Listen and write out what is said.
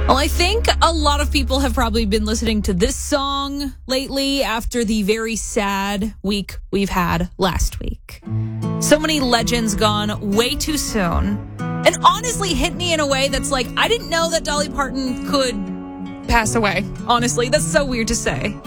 Well, I think a lot of people have probably been listening to this song lately after the very sad week we've had last week. So many legends gone way too soon. And honestly hit me in a way that's like, I didn't know that Dolly Parton could pass away. Honestly, that's so weird to say.